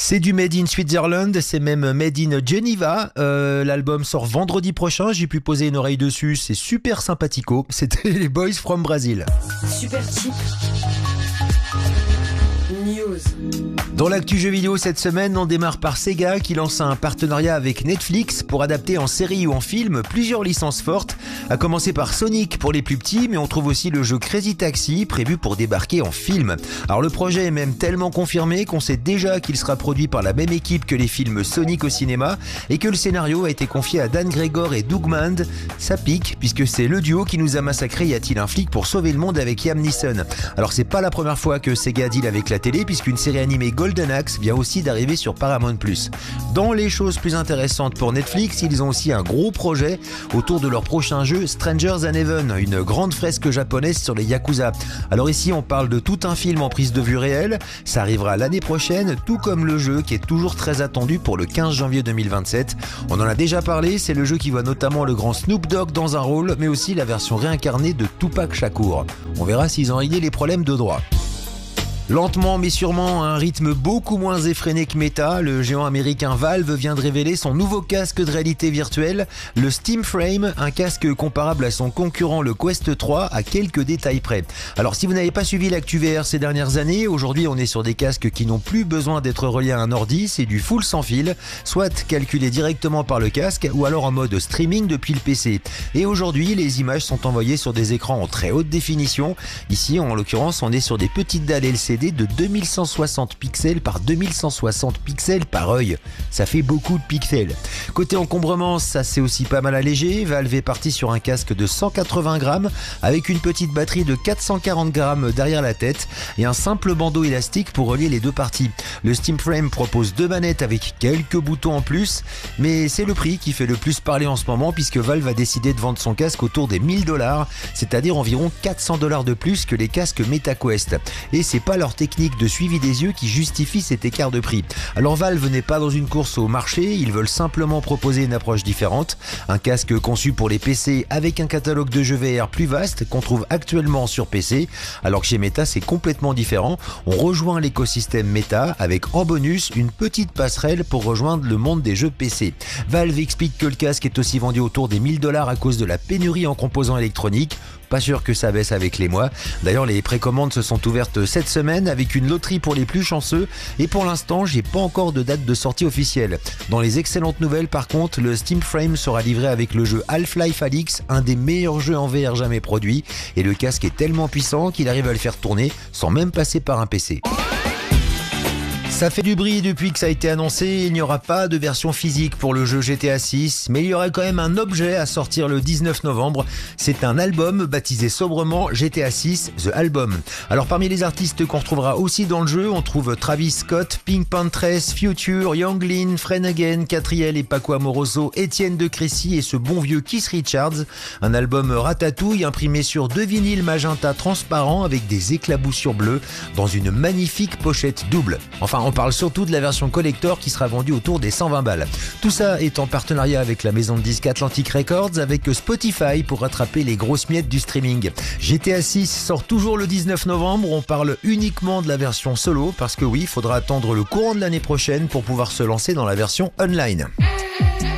C'est du Made in Switzerland, c'est même Made in Geneva. L'album sort vendredi prochain, j'ai pu poser une oreille dessus, c'est super sympathico. C'était les Boys from Brazil. Super Chipp News. Dans l'actu jeux vidéo cette semaine, on démarre par Sega qui lance un partenariat avec Netflix pour adapter en série ou en film plusieurs licences fortes, à commencer par Sonic pour les plus petits, mais on trouve aussi le jeu Crazy Taxi prévu pour débarquer en film. Alors le projet est même tellement confirmé qu'on sait déjà qu'il sera produit par la même équipe que les films Sonic au cinéma et que le scénario a été confié à Dan Gregor et Doug Mand. Ça pique puisque c'est le duo qui nous a massacré Y a-t-il un flic pour sauver le monde avec Liam Neeson. Alors c'est pas la première fois que Sega deal avec la télé puisqu'une série animée Golden Axe vient aussi d'arriver sur Paramount+. Dans les choses plus intéressantes pour Netflix, ils ont aussi un gros projet autour de leur prochain jeu Strangers and Heaven, une grande fresque japonaise sur les Yakuza. Alors ici on parle de tout un film en prise de vue réelle, ça arrivera l'année prochaine, tout comme le jeu qui est toujours très attendu pour le 15 janvier 2027. On en a déjà parlé, c'est le jeu qui voit notamment le grand Snoop Dogg dans un rôle, mais aussi la version réincarnée de Tupac Shakur. On verra s'ils ont réglé les problèmes de droit. Lentement mais sûrement, à un rythme beaucoup moins effréné que Meta, le géant américain Valve vient de révéler son nouveau casque de réalité virtuelle, le Steam Frame, un casque comparable à son concurrent le Quest 3 à quelques détails près. Alors si vous n'avez pas suivi l'actu VR ces dernières années, aujourd'hui on est sur des casques qui n'ont plus besoin d'être reliés à un ordi, c'est du full sans fil, soit calculé directement par le casque ou alors en mode streaming depuis le PC. Et aujourd'hui les images sont envoyées sur des écrans en très haute définition, ici en l'occurrence on est sur des petites dalles LCD de 2160 pixels par 2160 pixels par œil. Ça fait beaucoup de pixels. Côté encombrement, ça c'est aussi pas mal allégé. Valve est parti sur un casque de 180 grammes avec une petite batterie de 440 grammes derrière la tête et un simple bandeau élastique pour relier les deux parties. Le Steam Frame propose deux manettes avec quelques boutons en plus, mais c'est le prix qui fait le plus parler en ce moment puisque Valve a décidé de vendre son casque autour des $1000, c'est-à-dire environ $400 de plus que les casques MetaQuest. Et c'est pas leur technique de suivi des yeux qui justifie cet écart de prix. Alors Valve n'est pas dans une course au marché, ils veulent simplement proposer une approche différente, un casque conçu pour les PC avec un catalogue de jeux VR plus vaste qu'on trouve actuellement sur PC, alors que chez Meta c'est complètement différent. On rejoint l'écosystème Meta avec en bonus une petite passerelle pour rejoindre le monde des jeux PC. Valve explique que le casque est aussi vendu autour des $1000 à cause de la pénurie en composants électroniques. Pas sûr que ça baisse avec les mois. D'ailleurs, les précommandes se sont ouvertes cette semaine avec une loterie pour les plus chanceux. Et pour l'instant, j'ai pas encore de date de sortie officielle. Dans les excellentes nouvelles, par contre, le Steam Frame sera livré avec le jeu Half-Life Alyx, un des meilleurs jeux en VR jamais produits. Et le casque est tellement puissant qu'il arrive à le faire tourner sans même passer par un PC. Ça fait du bruit depuis que ça a été annoncé, il n'y aura pas de version physique pour le jeu GTA 6, mais il y aura quand même un objet à sortir le 19 novembre. C'est un album baptisé sobrement GTA 6 The Album. Alors parmi les artistes qu'on retrouvera aussi dans le jeu, on trouve Travis Scott, Pink Panthers, Future, Young Lean, Fren Again, Catriel et Paco Amoroso, Étienne de Crécy et ce bon vieux Keith Richards. Un album ratatouille imprimé sur 2 vinyles magenta transparents avec des éclaboussures bleues dans une magnifique pochette double. Enfin, on parle surtout de la version collector qui sera vendue autour des 120 balles. Tout ça est en partenariat avec la maison de disques Atlantic Records avec Spotify pour rattraper les grosses miettes du streaming. GTA 6 sort toujours le 19 novembre, on parle uniquement de la version solo parce que oui, il faudra attendre le courant de l'année prochaine pour pouvoir se lancer dans la version online.